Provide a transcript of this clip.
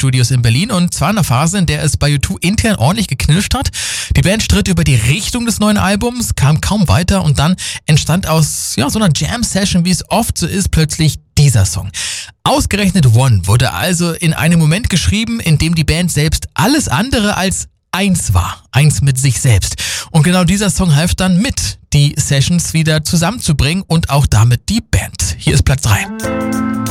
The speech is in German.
Studios in Berlin und zwar in einer Phase, in der es bei U2 intern ordentlich geknirscht hat. Die Band stritt über die Richtung des neuen Albums, kam kaum weiter und dann entstand aus so einer Jam-Session, wie es oft so ist, plötzlich dieser Song. Ausgerechnet One wurde also in einem Moment geschrieben, in dem die Band selbst alles andere als eins war, eins mit sich selbst. Und genau dieser Song half dann mit, die Sessions wieder zusammenzubringen und auch damit die Band. Hier ist Platz 3.